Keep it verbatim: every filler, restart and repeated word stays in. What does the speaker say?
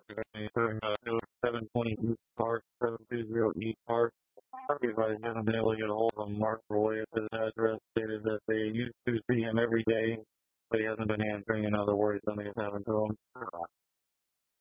anything. Uh, it was seven twenty East Park, seven two zero East Park. Everybody hasn't been able to get a hold of him. Mark Roy at his address stated that they used to see him every day, but he hasn't been answering. In other words, something has happened to him.